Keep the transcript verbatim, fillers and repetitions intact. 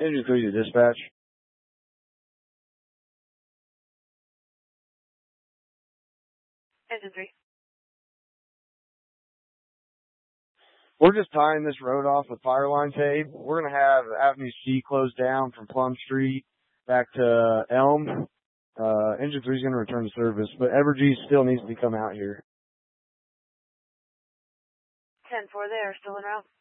Engine three to dispatch. Engine three. We're just tying this road off with fire line tape. We're going to have Avenue C closed down from Plum Street back to Elm. Uh, Engine three is going to return to service, but Evergy still needs to come out here. ten four there, still en route.